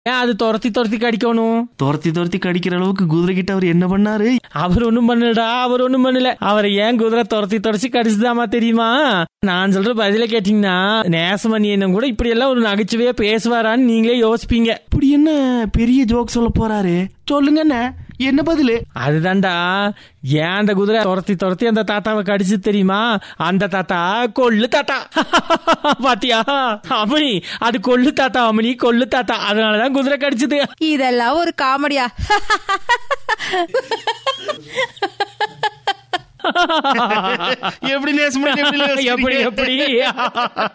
ஏன் அது துரத்தி துரத்தி கடிக்கணும்? துரத்தி கடிக்கிற அளவுக்கு குதிரை கிட்ட அவர் என்ன பண்ணாரு? அவர் ஒண்ணும் பண்ணலடா, அவர் ஒண்ணும் பண்ணல. அவரை ஏன் குதிரை துரத்தி கடிச்சுதாமா தெரியுமா? நான் சொல்ற பதில கேட்டீங்கன்னா நேசமணியனும் கூட இப்படி எல்லாம் ஒரு நகைச்சுவையா பேசுவாரான்னு நீங்களே யோசிப்பீங்க. இப்படி என்ன பெரிய ஜோக் சொல்ல போறாரு? சொல்லுங்க என்ன பதிலு? அதுதான்டா, ஏன் அந்த குதிரை துரத்தி அந்த தாத்தாவை கடிச்சு தெரியுமா? அந்த தாத்தா கொள்ளு தாத்தா. பாத்தியா அம்மணி, அது கொள்ளு தாத்தா அம்மணி, கொள்ளு தாத்தா. அதனாலதான் குதிரை கடிச்சது. இதெல்லாம் ஒரு காமெடியா? எப்படி நேசம் எப்படி